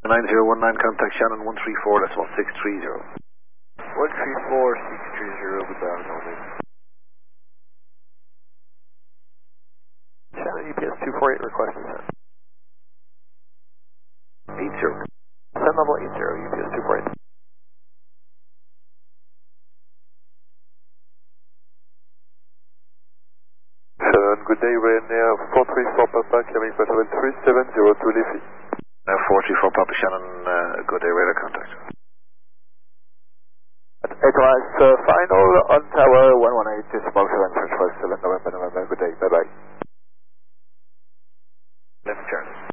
9019, contact Shannon 134.630. 134.630, good day, Arnold. Shannon, UPS 248 requesting send. 80. Send level 80, UPS 248. Shannon, good day, Ryanair 434 Papa, climbing for level 3702 Leafy. 434 Papa Shannon, good day, radar contact. Equalize final on tower 118, decimal 7, November, good day, bye bye.